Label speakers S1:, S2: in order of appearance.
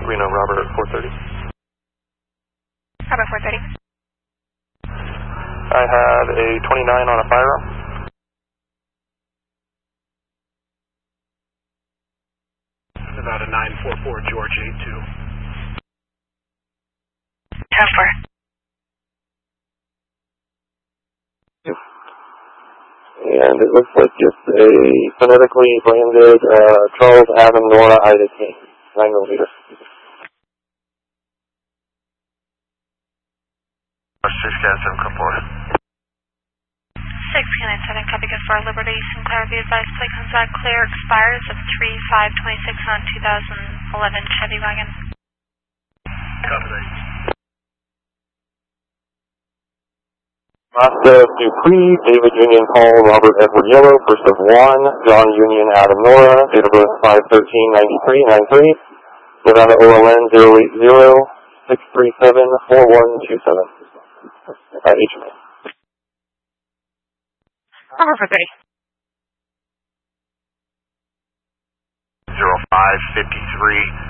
S1: Reno Robert 430.
S2: Robert 430.
S1: I have a 29 on a firearm.
S3: About a 944 George 82.
S2: 10-4.
S4: And it looks like just a phonetically branded Charles Adam Nora Ida King, 9mm.
S1: 6-7
S2: 6-7, copy, good 4, Liberty, Sinclair, be advised, plate comes back clear, expires of 3/5/26 on 2011 Chevy wagon.
S3: Copy that.
S4: Rasta Dupree, David Union Paul, Robert Edward Yellow, first of 1, John Union Adam Nora, date of birth 5/13/93, Nevada OLN 080-637-4127. HMA.
S2: Robert 430.
S1: 0553